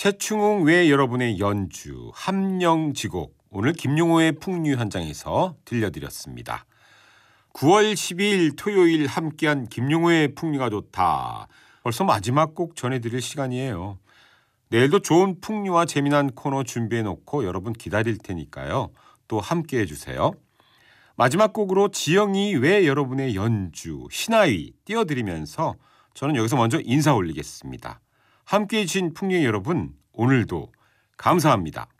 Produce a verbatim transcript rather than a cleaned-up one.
최충웅 외 여러분의 연주 함령지곡 오늘 김용호의 풍류 현장에서 들려드렸습니다. 구월 십이일 토요일 함께한 김용호의 풍류가 좋다. 벌써 마지막 곡 전해드릴 시간이에요. 내일도 좋은 풍류와 재미난 코너 준비해놓고 여러분 기다릴 테니까요. 또 함께해 주세요. 마지막 곡으로 지영이 외 여러분의 연주 신하위 띄워드리면서 저는 여기서 먼저 인사 올리겠습니다. 함께해 주신 풍류의 여러분 오늘도 감사합니다.